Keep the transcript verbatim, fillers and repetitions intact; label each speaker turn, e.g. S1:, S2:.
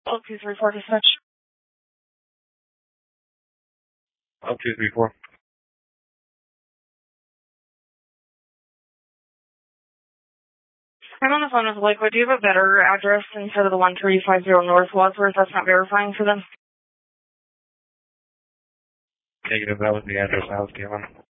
S1: Oh, two three four dispatch.
S2: Oh, two three four.
S1: I'm on the phone with Lakewood. Do you have a better address instead of the one three five zero North Wadsworth? That's not verifying for them.
S2: Negative, that was the address I was given.